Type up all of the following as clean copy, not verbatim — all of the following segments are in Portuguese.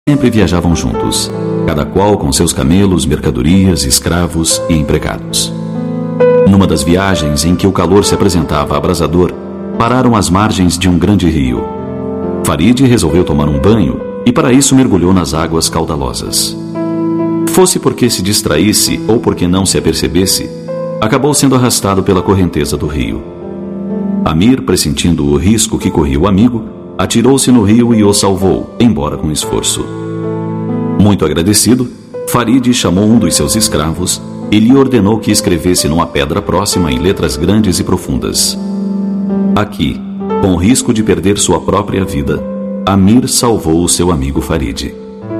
Sempre viajavam juntos, cada qual com seus camelos, mercadorias, escravos e empregados. Numa das viagens em que o calor se apresentava abrasador, pararam às margens de um grande rio. Farid resolveu tomar um banho e para isso mergulhou nas águas caudalosas. Fosse porque se distraísse ou porque não se apercebesse, acabou sendo arrastado pela correnteza do rio. Amir, pressentindo o risco que corria o amigo, atirou-se no rio e o salvou, embora com esforço. Muito agradecido, Farid chamou um dos seus escravos e lhe ordenou que escrevesse numa pedra próxima em letras grandes e profundas: aqui, com o risco de perder sua própria vida, Amir salvou o seu amigo Farid.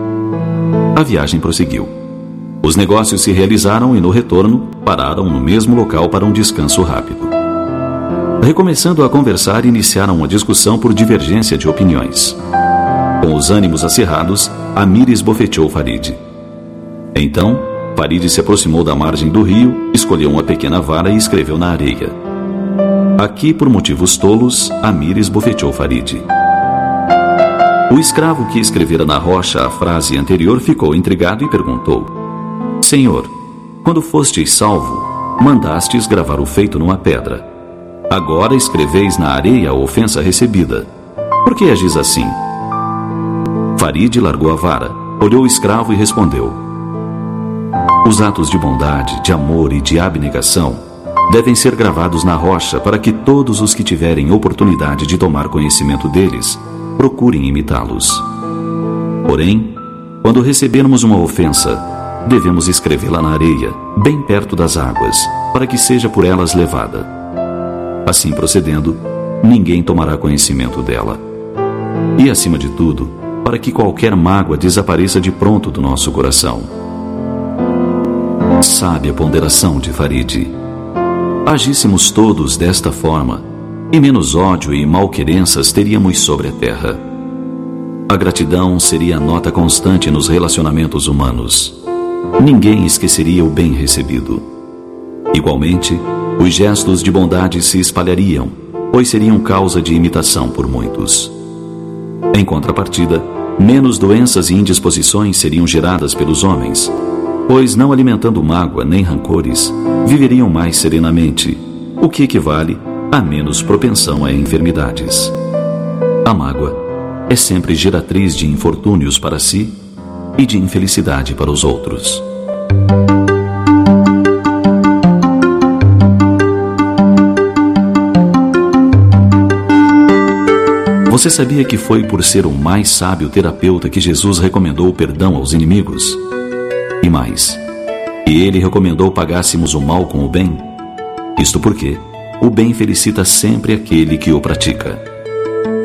A viagem prosseguiu. Os negócios se realizaram e no retorno pararam no mesmo local para um descanso rápido. Recomeçando a conversar, iniciaram uma discussão por divergência de opiniões. Com os ânimos acirrados, Amir esbofeteou Farid. Então, Farid se aproximou da margem do rio, escolheu uma pequena vara e escreveu na areia. Aqui, por motivos tolos, Amir esbofeteou Farid. O escravo que escrevera na rocha a frase anterior ficou intrigado e perguntou: Senhor, quando fostes salvo, mandastes gravar o feito numa pedra. Agora escreveis na areia a ofensa recebida. Por que agis assim? Farid largou a vara, olhou o escravo e respondeu: os atos de bondade, de amor e de abnegação devem ser gravados na rocha para que todos os que tiverem oportunidade de tomar conhecimento deles procurem imitá-los. Porém, quando recebermos uma ofensa, devemos escrevê-la na areia, bem perto das águas, para que seja por elas levada. Assim procedendo, ninguém tomará conhecimento dela. E, acima de tudo, para que qualquer mágoa desapareça de pronto do nosso coração. Sábia ponderação de Farid. Agíssemos todos desta forma, e menos ódio e malquerenças teríamos sobre a terra. A gratidão seria a nota constante nos relacionamentos humanos. Ninguém esqueceria o bem recebido. Igualmente, os gestos de bondade se espalhariam, pois seriam causa de imitação por muitos. Em contrapartida, menos doenças e indisposições seriam geradas pelos homens, pois, não alimentando mágoa nem rancores, viveriam mais serenamente, o que equivale a menos propensão a enfermidades. A mágoa é sempre geratriz de infortúnios para si e de infelicidade para os outros. Você sabia que foi por ser o mais sábio terapeuta que Jesus recomendou o perdão aos inimigos? E mais, e ele recomendou pagássemos o mal com o bem? Isto porque o bem felicita sempre aquele que o pratica.